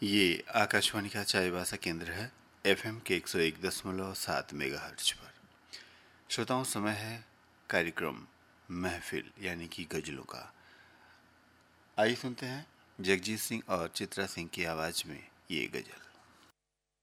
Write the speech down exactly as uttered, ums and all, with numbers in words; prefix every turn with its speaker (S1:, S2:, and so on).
S1: ये आकाशवाणी का चाईबासा केंद्र है एफएम के एक सौ एक दशमलव सात मेगाहर्ट्ज पर। श्रोताओं, समय है कार्यक्रम महफिल यानी कि गजलों का। आइए सुनते हैं जगजीत सिंह और चित्रा सिंह की आवाज में ये गजल।